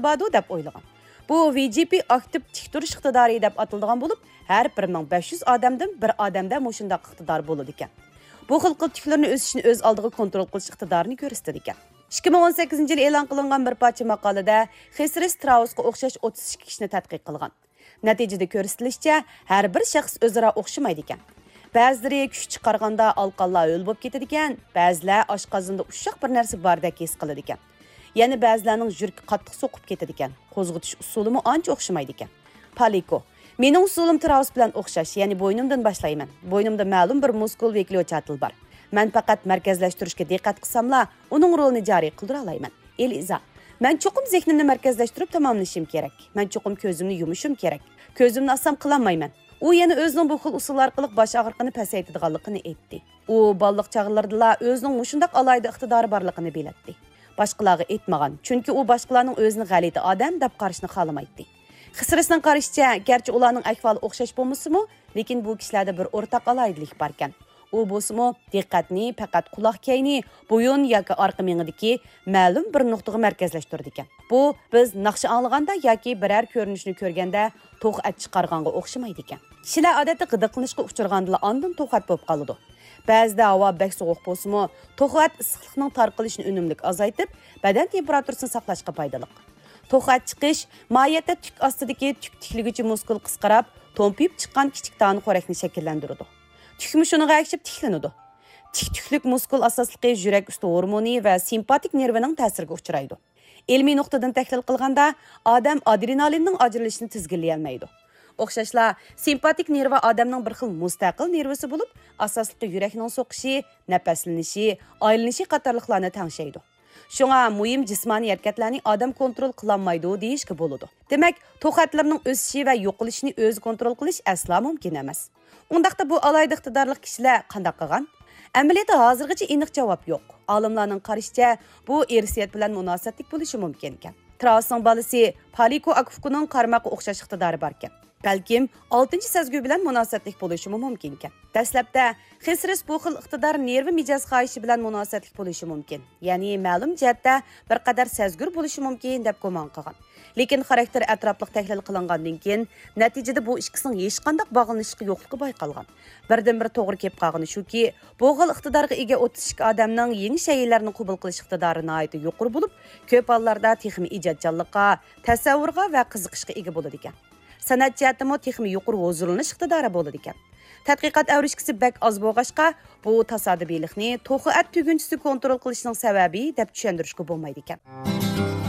bordu deb o'ylagan. Bu VGP aktiv tik turish iqtidori deb atiladigan bo'lib, har 1500 odamdan bir odamda mushundaq iqtidor bo'ladi ekan. Bu xil tiklarni o'sishni o'z oldiga kontrol qilish iqtidorini ko'rsatadi ekan. 2018 yil e'lon qilingan bir parcha maqolada Xesris Strausga o'xshash 32 kishini tadqiq qilgan. Natijada ko'rsatilishicha, har bir shaxs o'zaro o'xshamaydi ekan. Ba'zilari kuch chiqarganda alqonlar o'l bo'lib ketadi ekan, ba'zilar oshqozonda ushoq bir narsa bordek his qiladi ekan. Yana ba'zilarning yuragi qattiq so'qib ketadi ekan. Qo'zg'atish usulimi ancha o'xshamaydi ekan. Paliko: mening usulim Straus bilan o'xshash, ya'ni bo'ynimdan boshlayman. Bo'ynimda ma'lum bir muskul veklochatil bor. Men faqat markazlashtirishga diqqat qilsamla, uning rolini joriy qildira olaman. Eliza: men cho'qim zehnimni markazlashtirib tamomlashim kerak. Men cho'qim ko'zimni yumishim kerak. Ko'zimni assam qilolmayman. U yana o'zining bu xil usul orqali bosh og'riqini pasaytirganligini aytdi. U balliq chog'larida o'zining mushundaq alayda iqtidori borligini belirtdi. Boshqalarga aytmagan, chunki u boshqalarning o'zini g'alati odam deb qarashni xohlamaydi. Xisrisning qarashicha, garchi ularning ahvoli o'xshash bo'lmasa-mu, lekin bu kishilarda bir o'rtaq alaydilik bor ekan. U bo'lsa-mu, diqqatni faqat quloq kayni, bo'yin yoki orqa miyadagi ma'lum bir nuqtaga markazlashtirdi ekan. Bu biz naqsha anglaganda yoki biror ko'rinishni ko'rganda to'qat chiqarganga o'xshamaydi ekan. Kishilar odatda g'idiqlanishga uchraganda ondan to'qat bo'lib qoladi. Ba'zida havo bak sovuq bo'lsa-mu, to'qat issiqlikning tarqalishini unumli azaytib, badan temperaturasini saqlashga foydali. To'qat chiqish mohiyatda tuk ostidagi tuk tiklig'ichi muskul qisqarib, to'mpib chiqqan kichik toni xo'rakni shakllantiradi. Tukmi shuniga akshib tiklanadi. Tik-tuklik muskul asosligi yurak usti hormoni va simpatik nervining ta'siriga uchraydi. Ilmiy nuqtadan tahlil qilganda, odam adrenalinning ajralishini tizginlay olmaydi. O'xshashla, simpatik nervi odamning bir xil mustaqil nervisi bo'lib, asosligi yurakning so'qishi, nafaslanishi, aylanishi qatorliqlarni tangshaydi. Shunga muhim jismoniy harakatlarni odam kontrol qilolmaydi deyishga bo'ladi. Demak, to'qatlarning o'sishi va yo'qolishini o'zi kontrol qilish aslo mumkin emas. Undaqda bu alayda iqtidorli kishilar qanday qilgan? Amaliyotda hozirgacha aniq javob yo'q. Olimlarning qarashicha, bu irsiyat bilan munosabatlik bo'lishi mumkin ekan. Trausning bolasi Paliko Akfukuning qarmoqqa o'xshash iqtidori bor ekan. Balkim 6-sezgi bilan munosabatlik bo'lishi mumkin ekan. Dastlabda Xesris bu xil iqtidor nervi mijoz xohishi bilan munosabatlik bo'lishi mumkin. Ya'ni ma'lum jihatda bir qadar sezgur bo'lishi mumkin deb gumon qilgan. Lekin xarakter atrofliq tahlil qilingandan keyin natijada bu ikkisining hech qanday bog'lanishga yo'qligi bayqalgan. Birdan-bir to'g'ri kelib qolgani shuki, bu xil iqtidorga ega 32 odamning yangi shaylarni qabul qilish iqtidori nihoyatda yuqori bo'lib, ko'p hollarda texnik ijodkorlikqa, tasavvurga va qiziqishga ega bo'ladi ekan. San'at jihatida texnik yuqori huzurlanish iqtidori bo'ladi ekan. Tadqiqot avrishkisi bak oz bo'lg'achqa, bu tasodibiylikni to'qat tugunchisi kontrol qilishning sababi deb tushuntirishga bo'lmaydi ekan.